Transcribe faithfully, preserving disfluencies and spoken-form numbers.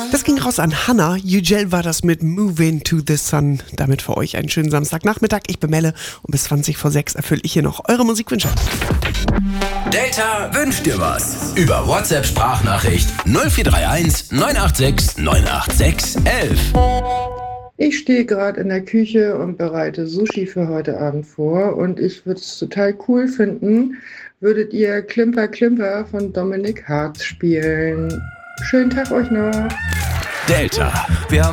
Das ging raus an Hannah. Yücel war das mit Moving to the Sun. Damit für euch einen schönen Samstagnachmittag. Ich bin Melle und bis zwanzig vor sechs erfülle ich hier noch eure Musikwünsche. Delta wünscht dir was. Über WhatsApp-Sprachnachricht null vier drei eins neun acht sechs neun acht sechs eins eins. Ich stehe gerade in der Küche und bereite Sushi für heute Abend vor und ich würde es total cool finden, würdet ihr Klimper Klimper von Dominik Hartz spielen. Schönen Tag euch noch. Delta. Wir haben